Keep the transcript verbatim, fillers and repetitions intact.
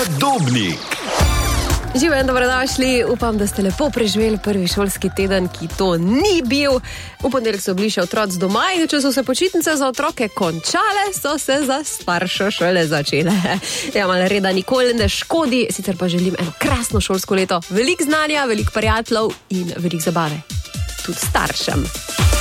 Dobnik. Živijo in dobrodošli, upam, da ste lepo preživeli prvi šolski teden, ki to ni bil. V ponedeljek so bili še otroci doma in če so se počitnice za otroke končale, so se za starše šole začele. Ja, malo reda nikoli ne škodi, sicer pa želim eno krasno šolsko leto, veliko znanja, veliko prijateljev in veliko zabave. Tudi staršem.